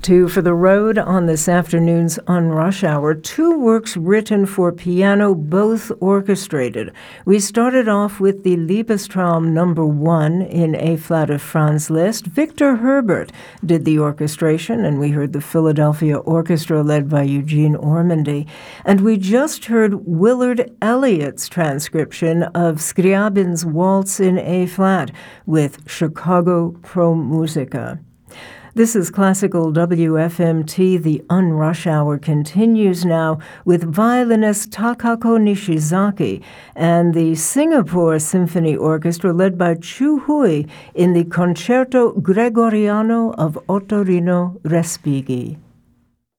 Two for the road on this afternoon's On Rush Hour. Two works written for piano, both orchestrated. We started off with the Liebestraum No. 1 in A-flat of Franz Liszt. Victor Herbert did the orchestration, and we heard the Philadelphia Orchestra led by Eugene Ormandy. And we just heard Willard Elliott's transcription of Scriabin's Waltz in A-flat with Chicago Pro Musica. This is Classical WFMT. The Unrush Hour continues now with violinist Takako Nishizaki and the Singapore Symphony Orchestra led by Chu Hui in the Concerto Gregoriano of Ottorino Respighi.